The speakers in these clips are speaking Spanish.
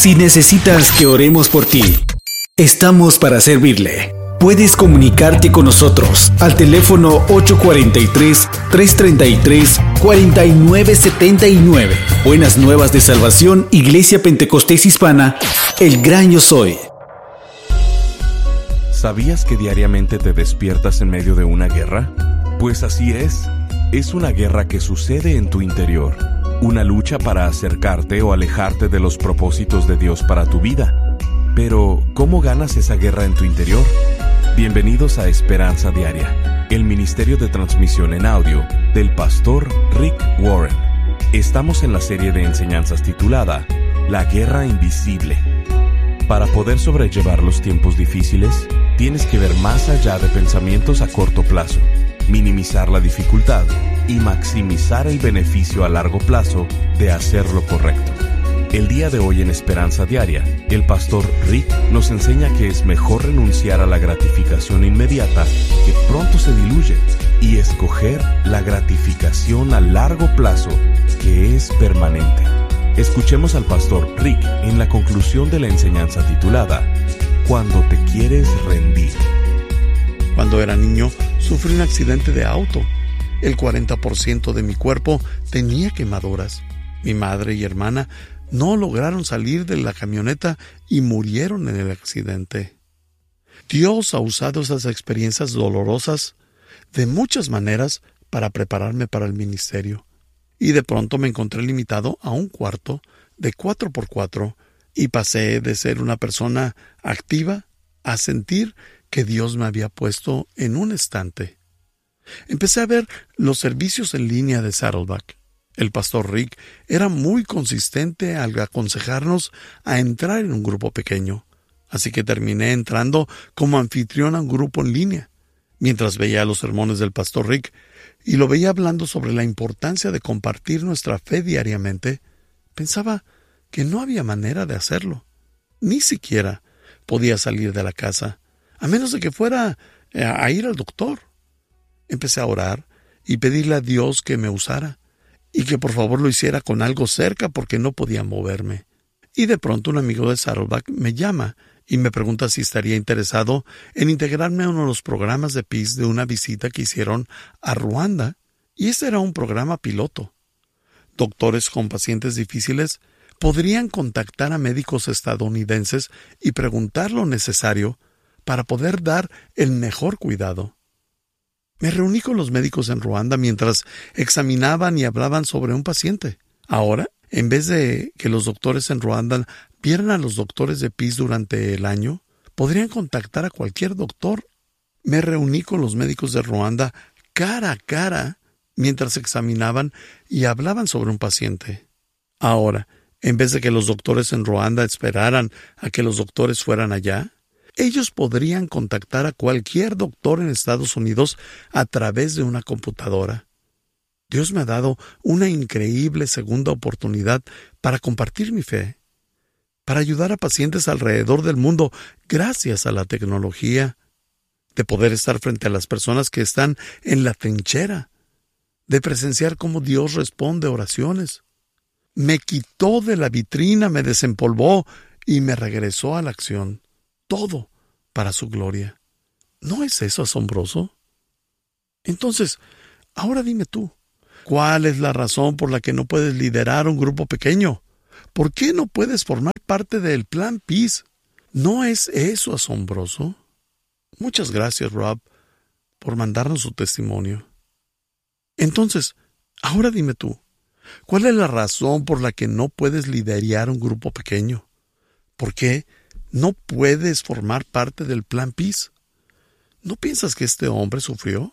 Si necesitas que oremos por ti, estamos para servirle. Puedes comunicarte con nosotros al teléfono 843-333-4979. Buenas Nuevas de Salvación, Iglesia Pentecostés Hispana, El Gran Yo Soy. ¿Sabías que diariamente te despiertas en medio de una guerra? Pues así es. Es una guerra que sucede en tu interior. Una lucha para acercarte o alejarte de los propósitos de Dios para tu vida. Pero, ¿cómo ganas esa guerra en tu interior? Bienvenidos a Esperanza Diaria, el ministerio de transmisión en audio del pastor Rick Warren. Estamos en la serie de enseñanzas titulada La Guerra Invisible. Para poder sobrellevar los tiempos difíciles, tienes que ver más allá de pensamientos a corto plazo, minimizar la dificultad y maximizar el beneficio a largo plazo de hacer lo correcto. El día de hoy en Esperanza Diaria, el pastor Rick nos enseña que es mejor renunciar a la gratificación inmediata que pronto se diluye y escoger la gratificación a largo plazo que es permanente. Escuchemos al pastor Rick en la conclusión de la enseñanza titulada Cuando te quieres rendir. Cuando era niño, sufrí un accidente de auto. El 40% de mi cuerpo tenía quemaduras. Mi madre y hermana no lograron salir de la camioneta y murieron en el accidente. Dios ha usado esas experiencias dolorosas de muchas maneras para prepararme para el ministerio. Y de pronto me encontré limitado a un cuarto de 4x4 y pasé de ser una persona activa a sentir que Dios me había puesto en un estante. Empecé a ver los servicios en línea de Saddleback. El pastor Rick era muy consistente al aconsejarnos a entrar en un grupo pequeño, así que terminé entrando como anfitrión a un grupo en línea. Mientras veía los sermones del pastor Rick y lo veía hablando sobre la importancia de compartir nuestra fe diariamente, pensaba que no había manera de hacerlo. Ni siquiera podía salir de la casa, a menos de que fuera a ir al doctor. Empecé a orar y pedirle a Dios que me usara y que por favor lo hiciera con algo cerca porque no podía moverme. Y de pronto un amigo de Saddleback me llama y me pregunta si estaría interesado en integrarme a uno de los programas de Peace de una visita que hicieron a Ruanda, y este era un programa piloto. Doctores con pacientes difíciles podrían contactar a médicos estadounidenses y preguntar lo necesario para poder dar el mejor cuidado. Me reuní con los médicos en Ruanda mientras examinaban y hablaban sobre un paciente. Ahora, en vez de que los doctores en Ruanda vieran a los doctores de Peace durante el año, podrían contactar a cualquier doctor. Me reuní con los médicos de Ruanda cara a cara mientras examinaban y hablaban sobre un paciente. Ahora, en vez de que los doctores en Ruanda esperaran a que los doctores fueran allá, ellos podrían contactar a cualquier doctor en Estados Unidos a través de una computadora. Dios me ha dado una increíble segunda oportunidad para compartir mi fe, para ayudar a pacientes alrededor del mundo gracias a la tecnología, de poder estar frente a las personas que están en la trinchera, de presenciar cómo Dios responde oraciones. Me quitó de la vitrina, me desempolvó y me regresó a la acción. Todo para su gloria. ¿No es eso asombroso? Entonces, ahora dime tú, ¿cuál es la razón por la que no puedes liderar un grupo pequeño? ¿Por qué no puedes formar parte del plan Peace? ¿No es eso asombroso? Muchas gracias, Rob, por mandarnos su testimonio. Entonces, ahora dime tú, ¿cuál es la razón por la que no puedes liderar un grupo pequeño? ¿Por qué no puedes formar parte del plan Peace? ¿No piensas que este hombre sufrió?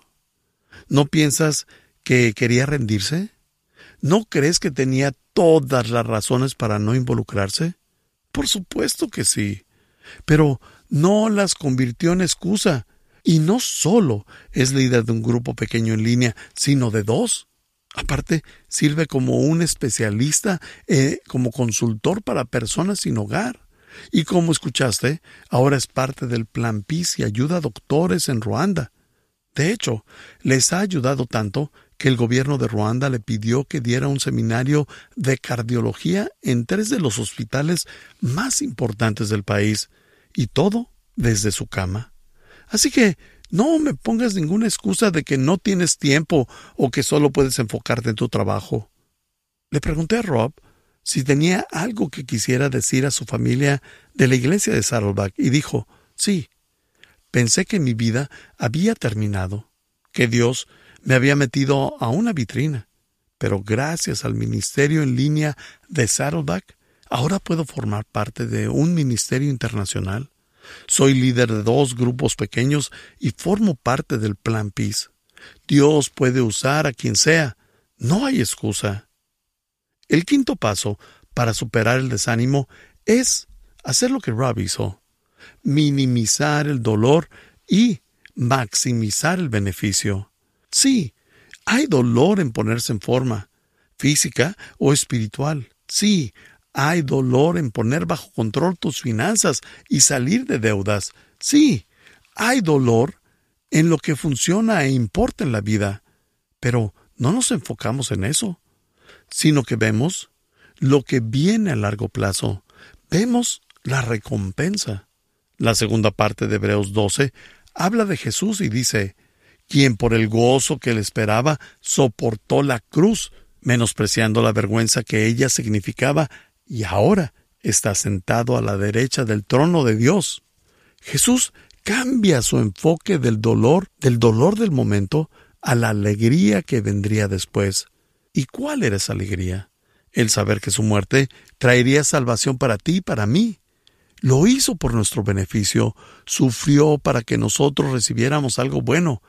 ¿No piensas que quería rendirse? ¿No crees que tenía todas las razones para no involucrarse? Por supuesto que sí, pero no las convirtió en excusa. Y no solo es líder de un grupo pequeño en línea, sino de 2. Aparte, sirve como un especialista, como consultor para personas sin hogar. Y como escuchaste, ahora es parte del plan Peace y ayuda a doctores en Ruanda. De hecho, les ha ayudado tanto que el gobierno de Ruanda le pidió que diera un seminario de cardiología en 3 de los hospitales más importantes del país, y todo desde su cama. Así que no me pongas ninguna excusa de que no tienes tiempo o que solo puedes enfocarte en tu trabajo. Le pregunté a Rob si tenía algo que quisiera decir a su familia de la iglesia de Saddleback, y dijo, sí, pensé que mi vida había terminado, que Dios me había metido a una vitrina, pero gracias al ministerio en línea de Saddleback, ahora puedo formar parte de un ministerio internacional. Soy líder de 2 grupos pequeños y formo parte del Plan Peace. Dios puede usar a quien sea. No hay excusa. El 5º paso para superar el desánimo es hacer lo que Rob hizo. Minimizar el dolor y maximizar el beneficio. Sí, hay dolor en ponerse en forma, física o espiritual. Sí, hay dolor en poner bajo control tus finanzas y salir de deudas. Sí, hay dolor en lo que funciona e importa en la vida. Pero no nos enfocamos en eso, sino que vemos lo que viene a largo plazo. Vemos la recompensa. La segunda parte de Hebreos 12 habla de Jesús y dice, quien por el gozo que le esperaba soportó la cruz, menospreciando la vergüenza que ella significaba, y ahora está sentado a la derecha del trono de Dios. Jesús cambia su enfoque del dolor del momento, a la alegría que vendría después. ¿Y cuál era esa alegría? El saber que su muerte traería salvación para ti y para mí. Lo hizo por nuestro beneficio, sufrió para que nosotros recibiéramos algo bueno.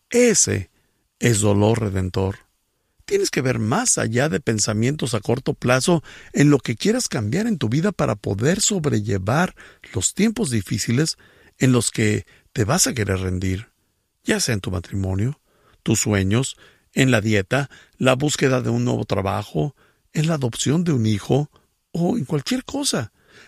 Ese es dolor redentor. Tienes que ver más allá de pensamientos a corto plazo en lo que quieras cambiar en tu vida para poder sobrellevar los tiempos difíciles en los que te vas a querer rendir, ya sea en tu matrimonio, tus sueños, en la dieta, la búsqueda de un nuevo trabajo, en la adopción de un hijo o en cualquier cosa.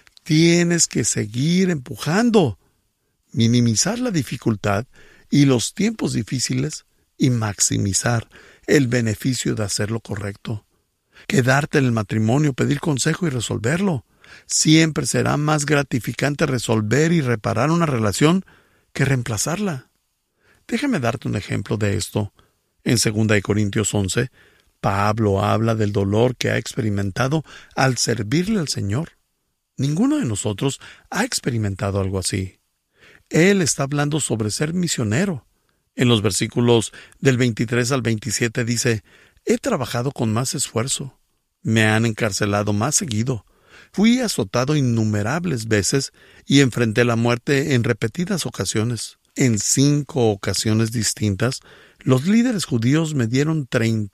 Tienes que seguir empujando, minimizar la dificultad y los tiempos difíciles y maximizar el beneficio de hacer lo correcto. Quedarte en el matrimonio, pedir consejo y resolverlo. Siempre será más gratificante resolver y reparar una relación que reemplazarla. Déjame darte un ejemplo de esto. En 2 Corintios 11, Pablo habla del dolor que ha experimentado al servirle al Señor. Ninguno de nosotros ha experimentado algo así. Él está hablando sobre ser misionero. En los versículos del 23 al 27 dice, he trabajado con más esfuerzo. Me han encarcelado más seguido. Fui azotado innumerables veces y enfrenté la muerte en repetidas ocasiones. En 5 ocasiones distintas, los líderes judíos me dieron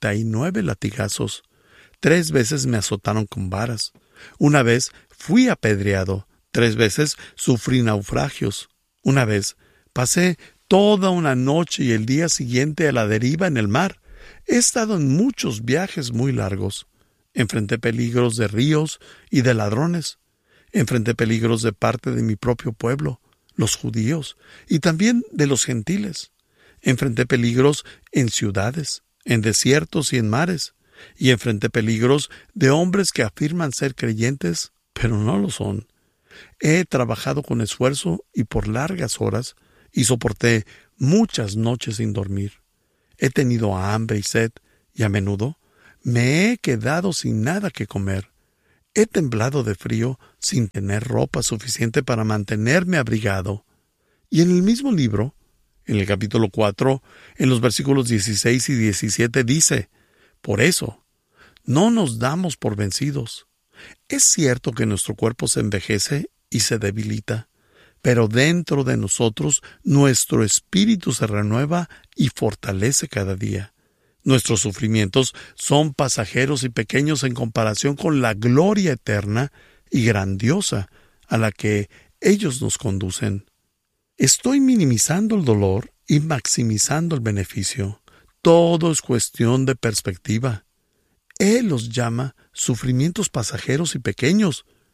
39 latigazos. 3 veces me azotaron con varas. Una vez fui apedreado. 3 veces sufrí naufragios. Una vez pasé toda una noche y el día siguiente a la deriva en el mar. He estado en muchos viajes muy largos. Enfrenté peligros de ríos y de ladrones. Enfrenté peligros de parte de mi propio pueblo, los judíos, y también de los gentiles. Enfrenté peligros en ciudades, en desiertos y en mares. Y enfrenté peligros de hombres que afirman ser creyentes, pero no lo son. He trabajado con esfuerzo y por largas horas, y soporté muchas noches sin dormir. He tenido hambre y sed, y a menudo me he quedado sin nada que comer. He temblado de frío sin tener ropa suficiente para mantenerme abrigado. Y en el mismo libro, en el capítulo 4, en los versículos 16 y 17 dice, por eso, no nos damos por vencidos. Es cierto que nuestro cuerpo se envejece y se debilita, pero dentro de nosotros nuestro espíritu se renueva y fortalece cada día. Nuestros sufrimientos son pasajeros y pequeños en comparación con la gloria eterna y grandiosa a la que ellos nos conducen. Estoy minimizando el dolor y maximizando el beneficio. Todo es cuestión de perspectiva. Él los llama sufrimientos pasajeros y pequeños,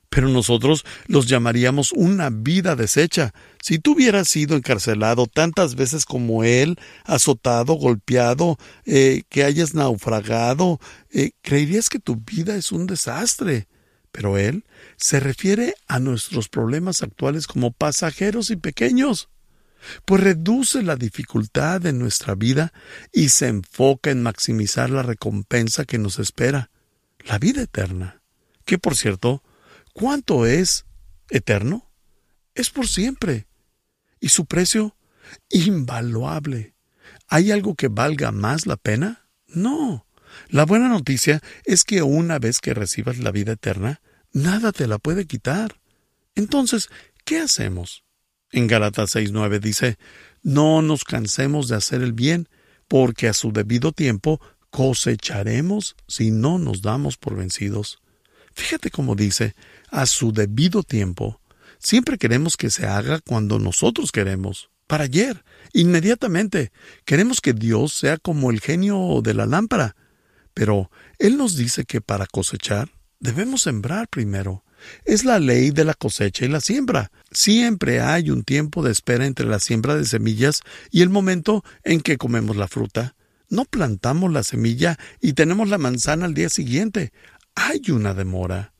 pero nosotros los llamaríamos una vida deshecha. Si tú hubieras sido encarcelado tantas veces como Él, azotado, golpeado, que hayas naufragado, creerías que tu vida es un desastre. Pero Él se refiere a nuestros problemas actuales como pasajeros y pequeños, pues reduce la dificultad de nuestra vida y se enfoca en maximizar la recompensa que nos espera, la vida eterna, que por cierto, ¿cuánto es eterno? Es por siempre. ¿Y su precio? Invaluable. ¿Hay algo que valga más la pena? No. La buena noticia es que una vez que recibas la vida eterna, nada te la puede quitar. Entonces, ¿qué hacemos? En Gálatas 6:9 dice, no nos cansemos de hacer el bien, porque a su debido tiempo cosecharemos si no nos damos por vencidos. Fíjate cómo dice, a su debido tiempo. Siempre queremos que se haga cuando nosotros queremos, para ayer, inmediatamente. Queremos que Dios sea como el genio de la lámpara. Pero Él nos dice que para cosechar debemos sembrar primero. Es la ley de la cosecha y la siembra. Siempre hay un tiempo de espera entre la siembra de semillas y el momento en que comemos la fruta. No plantamos la semilla y tenemos la manzana al día siguiente. Hay una demora.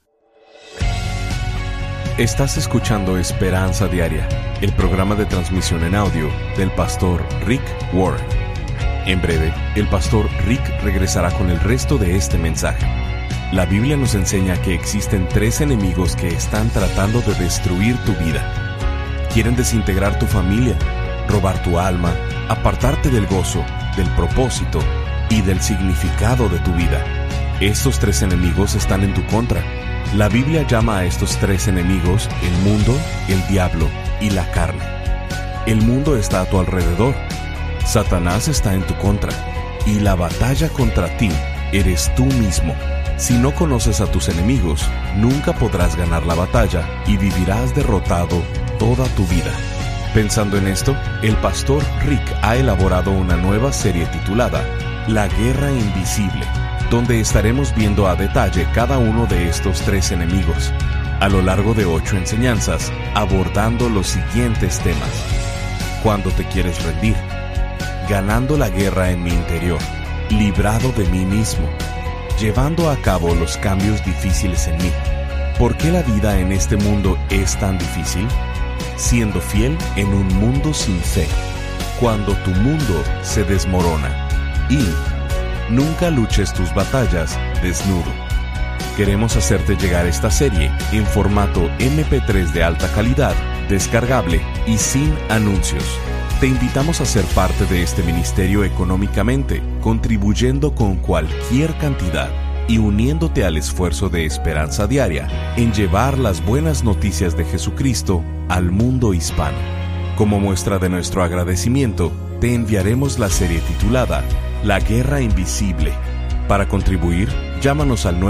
Estás escuchando Esperanza Diaria, el programa de transmisión en audio del pastor Rick Warren. En breve, el pastor Rick regresará con el resto de este mensaje. La Biblia nos enseña que existen 3 enemigos que están tratando de destruir tu vida. Quieren desintegrar tu familia, robar tu alma, apartarte del gozo, del propósito y del significado de tu vida. Estos 3 enemigos están en tu contra. La Biblia llama a estos 3 enemigos el mundo, el diablo y la carne. El mundo está a tu alrededor. Satanás está en tu contra. Y la batalla contra ti eres tú mismo. Si no conoces a tus enemigos, nunca podrás ganar la batalla y vivirás derrotado toda tu vida. Pensando en esto, el pastor Rick ha elaborado una nueva serie titulada La Guerra Invisible, donde estaremos viendo a detalle cada uno de estos 3 enemigos, a lo largo de 8 enseñanzas, abordando los siguientes temas. ¿Cuándo te quieres rendir? Ganando la guerra en mi interior, librado de mí mismo, llevando a cabo los cambios difíciles en mí. ¿Por qué la vida en este mundo es tan difícil? Siendo fiel en un mundo sin fe, cuando tu mundo se desmorona. Y nunca luches tus batallas desnudo. Queremos hacerte llegar esta serie en formato MP3 de alta calidad, descargable y sin anuncios. Te invitamos a ser parte de este ministerio económicamente, contribuyendo con cualquier cantidad y uniéndote al esfuerzo de Esperanza Diaria en llevar las buenas noticias de Jesucristo al mundo hispano. Como muestra de nuestro agradecimiento, te enviaremos la serie titulada La Guerra Invisible. Para contribuir, llámanos al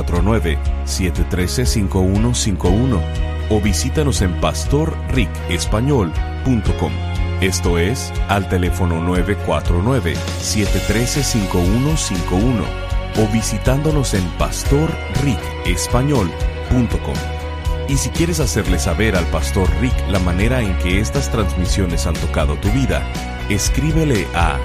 949-713-5151 o visítanos en pastorricespañol.com. Esto es, al teléfono 949-713-5151 o visitándonos en pastorricespañol.com. Y si quieres hacerle saber al pastor Rick la manera en que estas transmisiones han tocado tu vida, escríbele a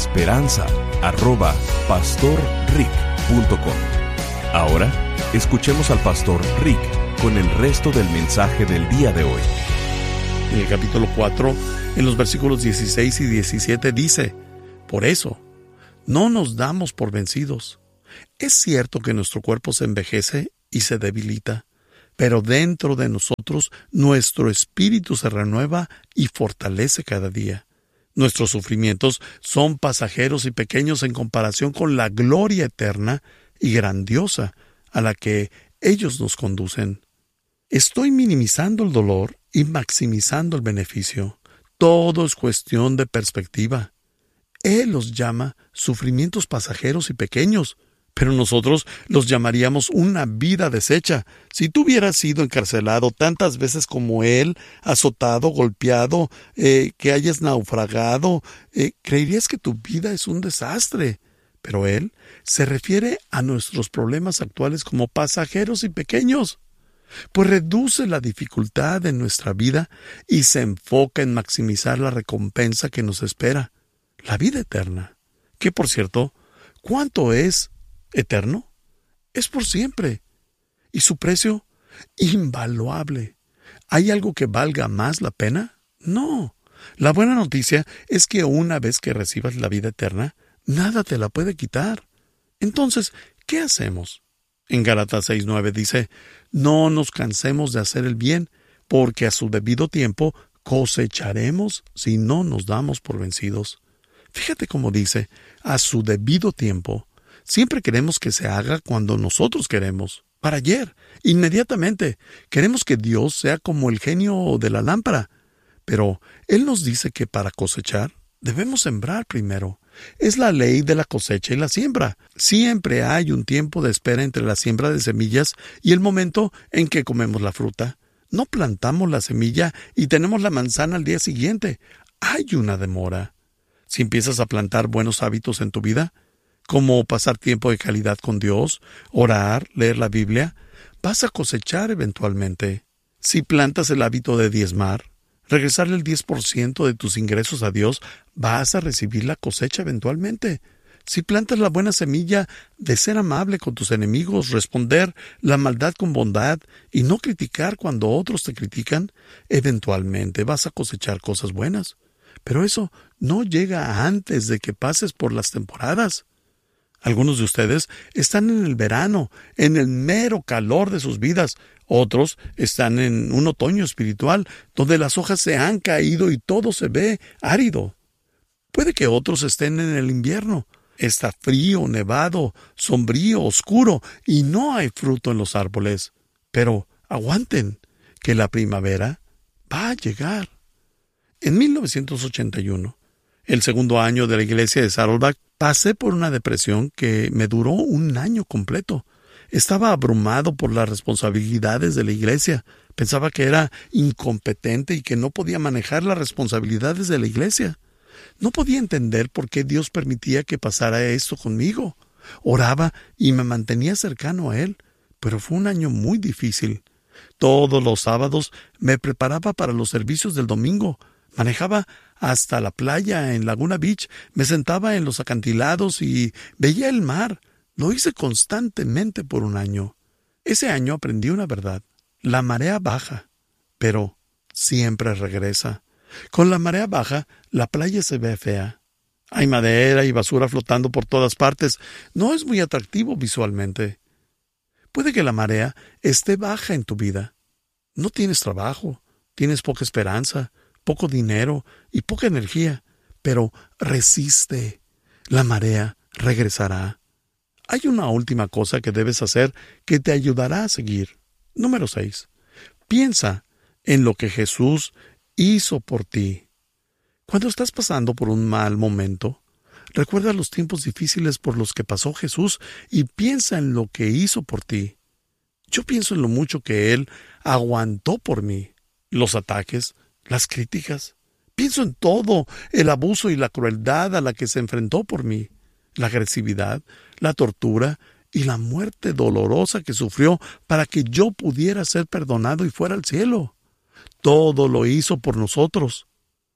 esperanza@pastorrick.com. Ahora, escuchemos al pastor Rick con el resto del mensaje del día de hoy. En el capítulo 4, en los versículos 16 y 17 dice, por eso, no nos damos por vencidos. Es cierto que nuestro cuerpo se envejece y se debilita, pero dentro de nosotros nuestro espíritu se renueva y fortalece cada día. Nuestros sufrimientos son pasajeros y pequeños en comparación con la gloria eterna y grandiosa a la que ellos nos conducen. Estoy minimizando el dolor y maximizando el beneficio. Todo es cuestión de perspectiva. Él los llama sufrimientos pasajeros y pequeños, pero nosotros los llamaríamos una vida deshecha. Si tú hubieras sido encarcelado tantas veces como Él, azotado, golpeado, que hayas naufragado, creerías que tu vida es un desastre. Pero Él se refiere a nuestros problemas actuales como pasajeros y pequeños, pues reduce la dificultad en nuestra vida y se enfoca en maximizar la recompensa que nos espera, la vida eterna, que por cierto, ¿cuánto es eterno? Es por siempre, y su precio, invaluable. ¿Hay algo que valga más la pena? No. La buena noticia es que una vez que recibas la vida eterna, nada te la puede quitar. Entonces, ¿qué hacemos? En Gálatas 6:9 dice, no nos cansemos de hacer el bien, porque a su debido tiempo cosecharemos si no nos damos por vencidos. Fíjate cómo dice, a su debido tiempo. Siempre queremos que se haga cuando nosotros queremos, para ayer, inmediatamente. Queremos que Dios sea como el genio de la lámpara. Pero Él nos dice que para cosechar debemos sembrar primero. Es la ley de la cosecha y la siembra. Siempre hay un tiempo de espera entre la siembra de semillas y el momento en que comemos la fruta. No plantamos la semilla y tenemos la manzana al día siguiente. Hay una demora. Si empiezas a plantar buenos hábitos en tu vida, como pasar tiempo de calidad con Dios, orar, leer la Biblia, vas a cosechar eventualmente. Si plantas el hábito de diezmar, regresarle el 10% de tus ingresos a Dios, vas a recibir la cosecha eventualmente. Si plantas la buena semilla de ser amable con tus enemigos, responder la maldad con bondad y no criticar cuando otros te critican, eventualmente vas a cosechar cosas buenas. Pero eso no llega antes de que pases por las temporadas. Algunos de ustedes están en el verano, en el mero calor de sus vidas. Otros están en un otoño espiritual, donde las hojas se han caído y todo se ve árido. Puede que otros estén en el invierno. Está frío, nevado, sombrío, oscuro, y no hay fruto en los árboles. Pero aguanten, que la primavera va a llegar. En 1981, el segundo año de la iglesia de Saddleback, pasé por una depresión que me duró un año completo. Estaba abrumado por las responsabilidades de la iglesia. Pensaba que era incompetente y que no podía manejar las responsabilidades de la iglesia. No podía entender por qué Dios permitía que pasara esto conmigo. Oraba y me mantenía cercano a Él, pero fue un año muy difícil. Todos los sábados me preparaba para los servicios del domingo. Manejaba hasta la playa en Laguna Beach, me sentaba en los acantilados y veía el mar. Lo hice constantemente por un año. Ese año aprendí una verdad. La marea baja, pero siempre regresa. Con la marea baja, la playa se ve fea. Hay madera y basura flotando por todas partes. No es muy atractivo visualmente. Puede que la marea esté baja en tu vida. No tienes trabajo, tienes poca esperanza, poco dinero y poca energía, pero resiste. La marea regresará. Hay una última cosa que debes hacer que te ayudará a seguir. Número 6. Piensa en lo que Jesús hizo por ti. Cuando estás pasando por un mal momento, recuerda los tiempos difíciles por los que pasó Jesús y piensa en lo que hizo por ti. Yo pienso en lo mucho que Él aguantó por mí. Los ataques, las críticas. Pienso en todo el abuso y la crueldad a la que se enfrentó por mí. La agresividad, la tortura y la muerte dolorosa que sufrió para que yo pudiera ser perdonado y fuera al cielo. Todo lo hizo por nosotros.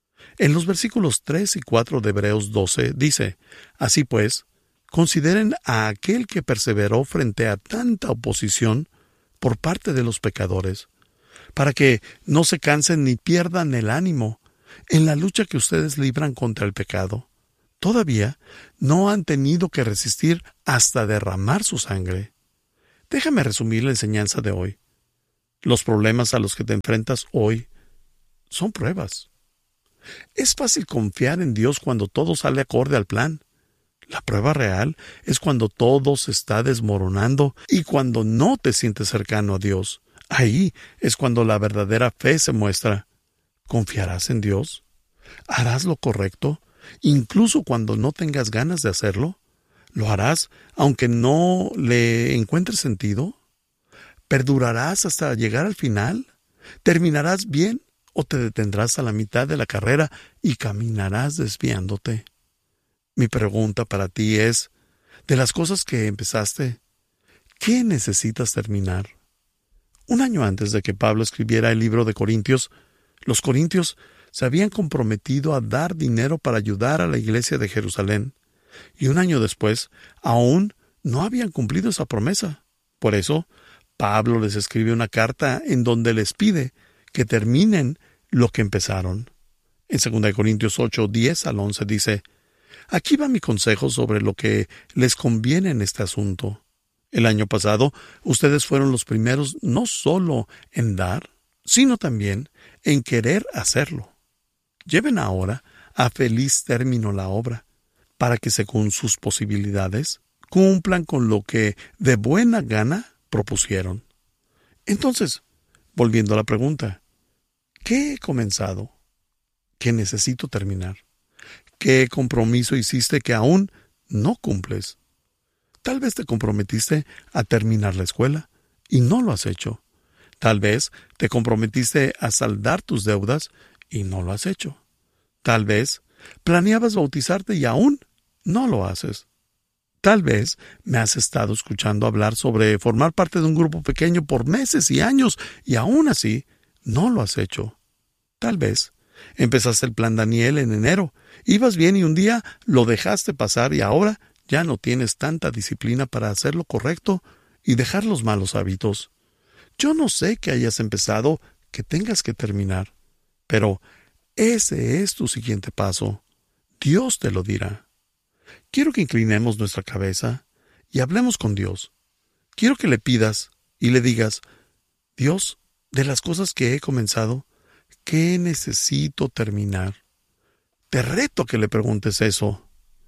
En los versículos 3 y 4 de Hebreos 12 dice, así pues, consideren a aquel que perseveró frente a tanta oposición por parte de los pecadores, para que no se cansen ni pierdan el ánimo en la lucha que ustedes libran contra el pecado. Todavía no han tenido que resistir hasta derramar su sangre. Déjame resumir la enseñanza de hoy. Los problemas a los que te enfrentas hoy son pruebas. Es fácil confiar en Dios cuando todo sale acorde al plan. La prueba real es cuando todo se está desmoronando y cuando no te sientes cercano a Dios. Ahí es cuando la verdadera fe se muestra. ¿Confiarás en Dios? ¿Harás lo correcto, incluso cuando no tengas ganas de hacerlo? ¿Lo harás aunque no le encuentres sentido? ¿Perdurarás hasta llegar al final? ¿Terminarás bien o te detendrás a la mitad de la carrera y caminarás desviándote? Mi pregunta para ti es, de las cosas que empezaste, ¿qué necesitas terminar? Un año antes de que Pablo escribiera el libro de Corintios, los corintios se habían comprometido a dar dinero para ayudar a la iglesia de Jerusalén, y un año después aún no habían cumplido esa promesa. Por eso, Pablo les escribe una carta en donde les pide que terminen lo que empezaron. En 2 Corintios 8, 10 al 11 dice: Aquí va mi consejo sobre lo que les conviene en este asunto. El año pasado, ustedes fueron los primeros no solo en dar, sino también en querer hacerlo. Lleven ahora a feliz término la obra, para que según sus posibilidades cumplan con lo que de buena gana propusieron. Entonces, volviendo a la pregunta, ¿qué he comenzado? ¿Qué necesito terminar? ¿Qué compromiso hiciste que aún no cumples? Tal vez te comprometiste a terminar la escuela y no lo has hecho. Tal vez te comprometiste a saldar tus deudas y no lo has hecho. Tal vez planeabas bautizarte y aún no lo haces. Tal vez me has estado escuchando hablar sobre formar parte de un grupo pequeño por meses y años y aún así no lo has hecho. Tal vez empezaste el plan Daniel en enero, ibas bien y un día lo dejaste pasar y ahora ya no tienes tanta disciplina para hacer lo correcto y dejar los malos hábitos. Yo no sé que hayas empezado, que tengas que terminar, pero ese es tu siguiente paso. Dios te lo dirá. Quiero que inclinemos nuestra cabeza y hablemos con Dios. Quiero que le pidas y le digas: Dios, de las cosas que he comenzado, ¿qué necesito terminar? Te reto a que le preguntes eso.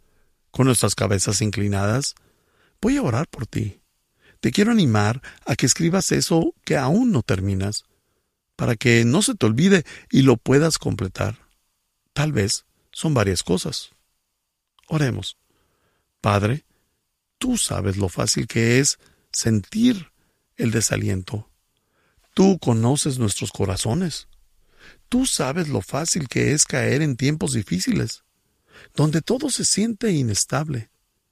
Con nuestras cabezas inclinadas, voy a orar por ti. Te quiero animar a que escribas eso que aún no terminas, para que no se te olvide y lo puedas completar. Tal vez son varias cosas. Oremos. Padre, tú sabes lo fácil que es sentir el desaliento. Tú conoces nuestros corazones. Tú sabes lo fácil que es caer en tiempos difíciles, donde todo se siente inestable.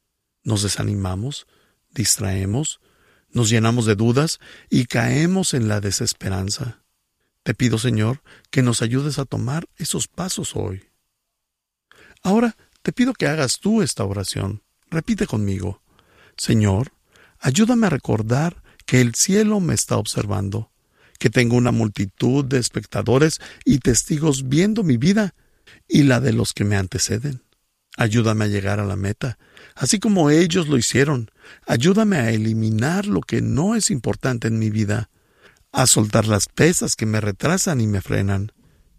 Nos desanimamos, distraemos, nos llenamos de dudas y caemos en la desesperanza. Te pido, Señor, que nos ayudes a tomar esos pasos hoy. Ahora te pido que hagas tú esta oración. Repite conmigo: Señor, ayúdame a recordar que el cielo me está observando, que tengo una multitud de espectadores y testigos viendo mi vida y la de los que me anteceden. Ayúdame a llegar a la meta, así como ellos lo hicieron. Ayúdame a eliminar lo que no es importante en mi vida, a soltar las pesas que me retrasan y me frenan.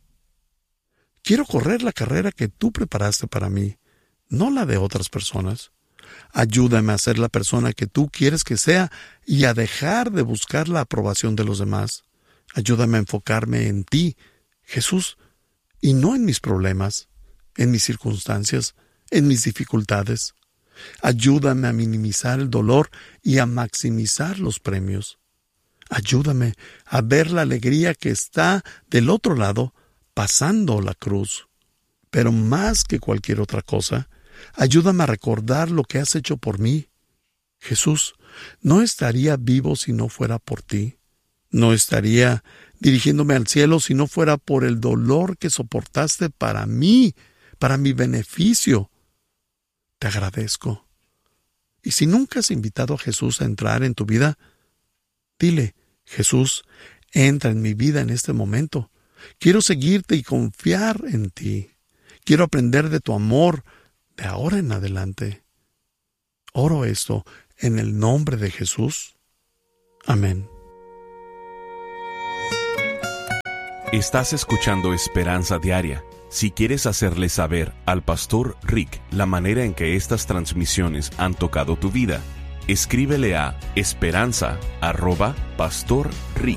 Quiero correr la carrera que tú preparaste para mí, no la de otras personas. Ayúdame a ser la persona que tú quieres que sea y a dejar de buscar la aprobación de los demás. Ayúdame a enfocarme en ti, Jesús, y no en mis problemas, en mis circunstancias, en mis dificultades. Ayúdame a minimizar el dolor y a maximizar los premios. Ayúdame a ver la alegría que está del otro lado, pasando la cruz. Pero más que cualquier otra cosa, ayúdame a recordar lo que has hecho por mí. Jesús, no estaría vivo si no fuera por ti. No estaría dirigiéndome al cielo si no fuera por el dolor que soportaste para mí, para mi beneficio. Te agradezco. Y si nunca has invitado a Jesús a entrar en tu vida, dile: Jesús, entra en mi vida en este momento. Quiero seguirte y confiar en ti. Quiero aprender de tu amor de ahora en adelante. Oro esto en el nombre de Jesús. Amén. Estás escuchando Esperanza Diaria. Si quieres hacerle saber al Pastor Rick la manera en que estas transmisiones han tocado tu vida, escríbele a esperanza@pastorrick.org.